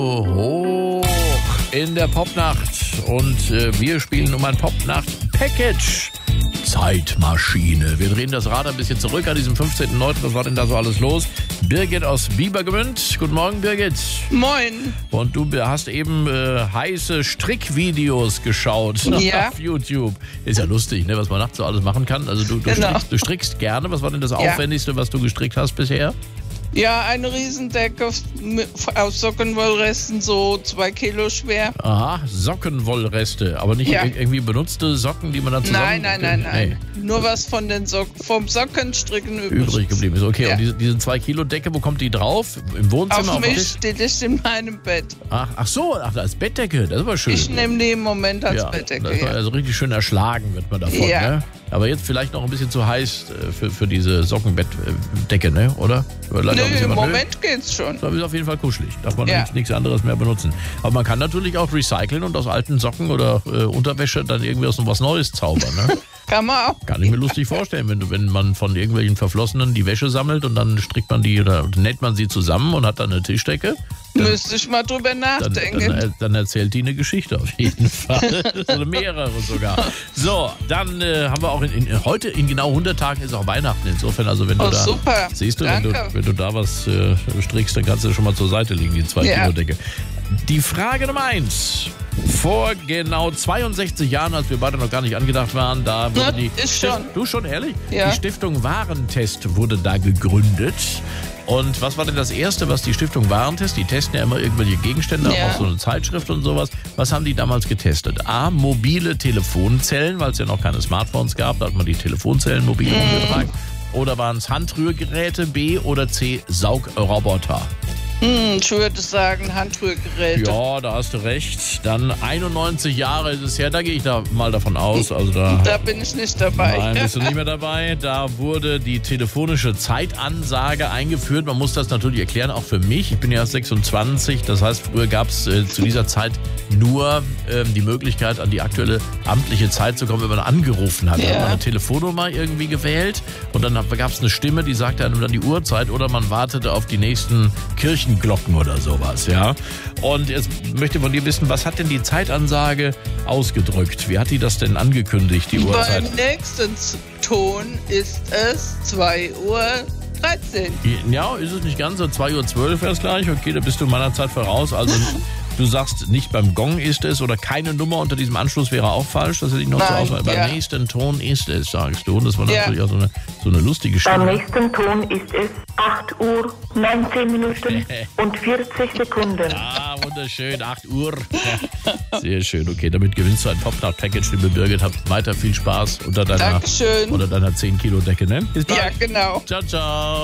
Hoch in der Popnacht und wir spielen um ein Popnacht-Package. Zeitmaschine. Wir drehen das Rad ein bisschen zurück an diesem 15.09. Was war denn da so alles los? Birgit aus Biebergemünd. Guten Morgen, Birgit. Moin. Und du hast eben heiße Strickvideos geschaut auf YouTube. Ist ja lustig, ne, was man nachts so alles machen kann. Also du strickst gerne. Was war denn das Aufwendigste, was du gestrickt hast bisher? Ja, eine Riesendecke aus Sockenwollresten, so 2 Kilo schwer. Aha, Sockenwollreste, aber nicht irgendwie benutzte Socken, die man dann zusammen... Nein. Nee. Nur was von den vom Sockenstricken übrig geblieben ist. Okay, ja. Und diese 2 Kilo Decke, wo kommt die drauf? Im Wohnzimmer? Auf mich, die liegt in meinem Bett. Ach so, als Bettdecke, das ist aber schön. Ich nehme die im Moment als Bettdecke. Das war also richtig schön erschlagen wird man davon, ne? Aber jetzt vielleicht noch ein bisschen zu heiß für diese Sockenbettdecke, ne? Oder? Im Moment geht's schon. Das ist auf jeden Fall kuschelig. Darf man nichts anderes mehr benutzen. Aber man kann natürlich auch recyceln und aus alten Socken oder Unterwäsche dann irgendwie aus was Neues zaubern, ne? Kann man auch. Kann ich mir lustig vorstellen, wenn man von irgendwelchen Verflossenen die Wäsche sammelt und dann strickt man die oder näht man sie zusammen und hat dann eine Tischdecke. Müsste ich mal drüber nachdenken. Dann erzählt die eine Geschichte auf jeden Fall. Oder mehrere sogar. So, dann haben wir auch heute in genau 100 Tagen ist auch Weihnachten. Insofern, also wenn du da super. Siehst du, wenn du da was strickst, dann kannst du schon mal zur Seite legen, die 2 Kilo Decke. Die Frage Nummer 1. Vor genau 62 Jahren, als wir beide noch gar nicht angedacht waren, da wurde die... Du schon, ehrlich? Ja. Die Stiftung Warentest wurde da gegründet. Und was war denn das Erste, was die Stiftung Warentest, die testen ja immer irgendwelche Gegenstände, auch so eine Zeitschrift und sowas. Was haben die damals getestet? A, mobile Telefonzellen, weil es ja noch keine Smartphones gab, da hat man die Telefonzellen mobil umgetragen. Oder waren es Handrührgeräte? B oder C, Saugroboter? Ich würde sagen Handrührgeräte. Ja, da hast du recht. Dann 91 Jahre ist es her, da gehe ich da mal davon aus. Also da bin ich nicht dabei. Nein, bist du nicht mehr dabei. Da wurde die telefonische Zeitansage eingeführt. Man muss das natürlich erklären, auch für mich. Ich bin ja erst 26, das heißt, früher gab es zu dieser Zeit nur die Möglichkeit, an die aktuelle amtliche Zeit zu kommen, wenn man angerufen hat. Da hat man eine Telefonnummer irgendwie gewählt und dann gab es eine Stimme, die sagte einem dann die Uhrzeit oder man wartete auf die nächsten Kirchenglocken oder sowas, ja. Und jetzt möchte ich von dir wissen, was hat denn die Zeitansage ausgedrückt? Wie hat die das denn angekündigt, die Uhrzeit? Beim nächsten Ton ist es 2:13 Uhr. Ja, ist es nicht ganz so 2:12 Uhr wäre es gleich? Okay, da bist du meiner Zeit voraus. Also du sagst nicht beim Gong ist es oder keine Nummer unter diesem Anschluss wäre auch falsch. Das hätte ich noch zur Auswahl. Beim nächsten Ton ist es, sagst du. Und das war natürlich auch so eine lustige Stimme. Beim nächsten Ton ist es 8 Uhr, 19 Minuten und 40 Sekunden. Ah, wunderschön, 8 Uhr. Sehr schön, okay, damit gewinnst du ein Popnacht-Package, liebe Birgit. Habt weiter viel Spaß unter deiner 10 Kilo Decke, ne? Bis bald. Ja, genau. Ciao, ciao.